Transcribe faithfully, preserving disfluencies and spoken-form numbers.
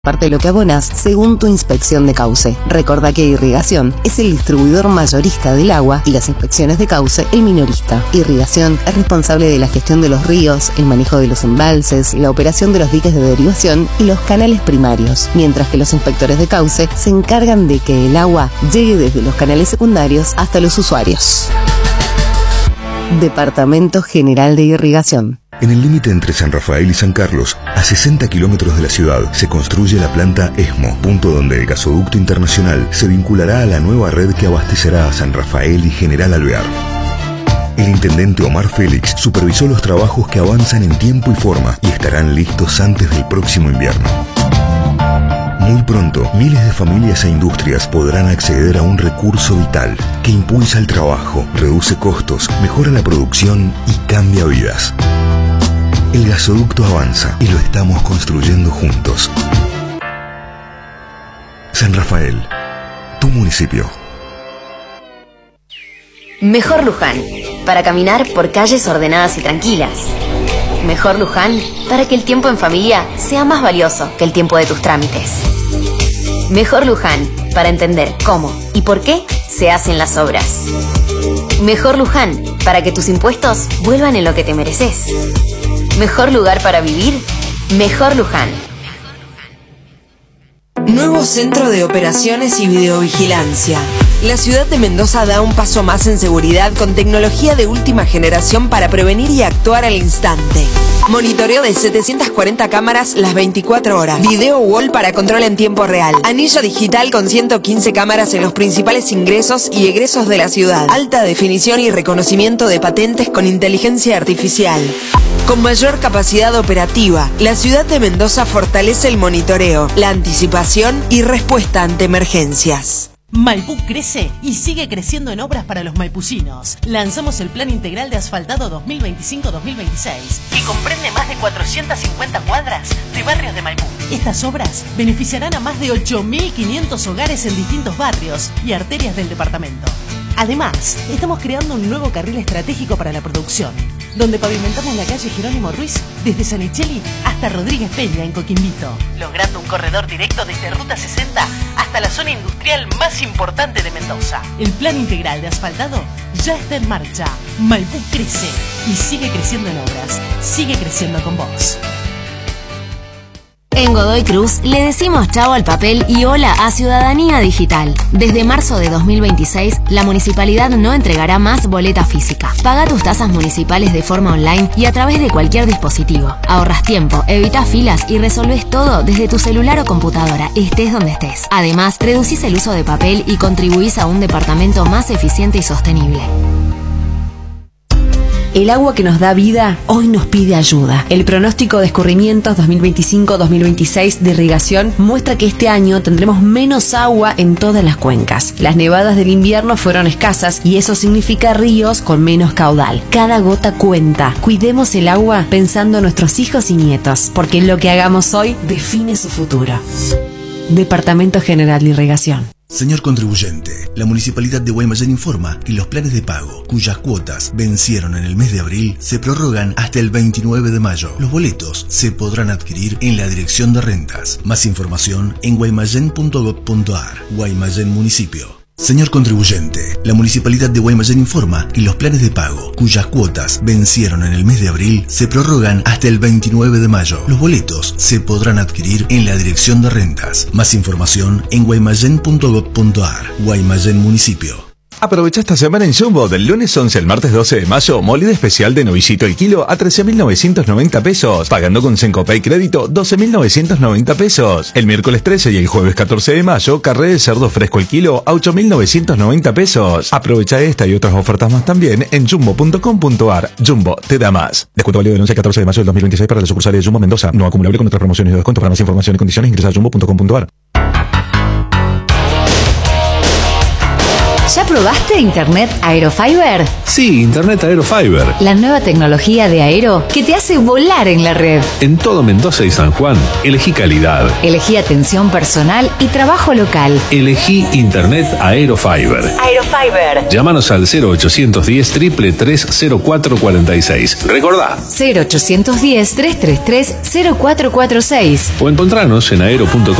parte de lo que abonas según tu inspección de cauce. Recordá que Irrigación es el distribuidor mayorista del agua y las inspecciones de cauce el minorista. Irrigación es responsable de la gestión de los ríos, el manejo de los embalses, la operación de los diques de derivación y los canales primarios, mientras que los inspectores de cauce se encargan de que el agua llegue desde los canales secundarios hasta los usuarios. Departamento General de Irrigación. En el límite entre San Rafael y San Carlos, a sesenta kilómetros de la ciudad, se construye la planta ESMO, punto donde el gasoducto internacional se vinculará a la nueva red que abastecerá a San Rafael y General Alvear. El intendente Omar Félix supervisó los trabajos que avanzan en tiempo y forma y estarán listos antes del próximo invierno. Muy pronto, miles de familias e industrias podrán acceder a un recurso vital que impulsa el trabajo, reduce costos, mejora la producción y cambia vidas. El gasoducto avanza y lo estamos construyendo juntos. San Rafael, tu municipio. Mejor Luján, para caminar por calles ordenadas y tranquilas. Mejor Luján, para que el tiempo en familia sea más valioso que el tiempo de tus trámites. Mejor Luján, para entender cómo y por qué se hacen las obras. Mejor Luján, para que tus impuestos vuelvan en lo que te mereces. Mejor lugar para vivir, Mejor Luján. Nuevo Centro de Operaciones y Videovigilancia. La ciudad de Mendoza da un paso más en seguridad con tecnología de última generación para prevenir y actuar al instante. Monitoreo de setecientas cuarenta cámaras las veinticuatro horas. Video wall para control en tiempo real. Anillo digital con ciento quince cámaras en los principales ingresos y egresos de la ciudad. Alta definición y reconocimiento de patentes con inteligencia artificial. Con mayor capacidad operativa, la ciudad de Mendoza fortalece el monitoreo, la anticipación y respuesta ante emergencias. Maipú crece y sigue creciendo en obras para los maipucinos. Lanzamos el Plan Integral de Asfaltado dos mil veinticinco dos mil veintiséis, que comprende más de cuatrocientas cincuenta cuadras de barrios de Maipú. Estas obras beneficiarán a más de ocho mil quinientos hogares en distintos barrios y arterias del departamento. Además, estamos creando un nuevo carril estratégico para la producción, donde pavimentamos la calle Jerónimo Ruiz desde Sanichelli hasta Rodríguez Peña en Coquimbito, logrando un corredor directo desde Ruta sesenta hasta la zona industrial más importante de Mendoza. El Plan Integral de Asfaltado ya está en marcha. Maipú crece y sigue creciendo en obras. Sigue creciendo con vos. En Godoy Cruz le decimos chao al papel y hola a Ciudadanía Digital. Desde marzo de dos mil veintiséis, la municipalidad no entregará más boleta física. Paga tus tasas municipales de forma online y a través de cualquier dispositivo. Ahorras tiempo, evitas filas y resolvés todo desde tu celular o computadora, estés donde estés. Además, reducís el uso de papel y contribuís a un departamento más eficiente y sostenible. El agua que nos da vida hoy nos pide ayuda. El pronóstico de escurrimientos dos mil veinticinco dos mil veintiséis de irrigación muestra que este año tendremos menos agua en todas las cuencas. Las nevadas del invierno fueron escasas y eso significa ríos con menos caudal. Cada gota cuenta. Cuidemos el agua pensando en nuestros hijos y nietos, porque lo que hagamos hoy define su futuro. Departamento General de Irrigación. Señor contribuyente, la Municipalidad de Guaymallén informa que los planes de pago, cuyas cuotas vencieron en el mes de abril, se prorrogan hasta el veintinueve de mayo. Los boletos se podrán adquirir en la Dirección de Rentas. Más información en guaymallén punto gob punto ar. Guaymallén Municipio. Señor contribuyente, la Municipalidad de Guaymallén informa que los planes de pago, cuyas cuotas vencieron en el mes de abril, se prorrogan hasta el veintinueve de mayo. Los boletos se podrán adquirir en la Dirección de Rentas. Más información en guaymallén punto gob punto ar. Guaymallén Municipio. Aprovecha esta semana en Jumbo, del lunes once al martes doce de mayo, molida especial de novillito el kilo a trece mil novecientos noventa pesos, pagando con Sencopay Crédito doce mil novecientos noventa pesos. El miércoles trece y el jueves catorce de mayo, carré de cerdo fresco el kilo a ocho mil novecientos noventa pesos. Aprovecha esta y otras ofertas más también en jumbo punto com punto ar. Jumbo, te da más. Descuento válido del once al catorce de mayo del dos mil veintiséis para las sucursales de Jumbo Mendoza. No acumulable con otras promociones y descuentos. Para más información y condiciones ingresa a jumbo punto com punto ar. ¿Ya probaste Internet Aerofiber? Sí, Internet Aerofiber. La nueva tecnología de Aero que te hace volar en la red. En todo Mendoza y San Juan, elegí calidad. Elegí atención personal y trabajo local. Elegí Internet Aerofiber. Aerofiber. Llámanos al cero ochocientos diez, tres tres tres, cero cuatro cuatro seis. Recordá. cero ochocientos diez, tres tres tres, cero cuatro cuatro seis. O encontranos en aero punto com.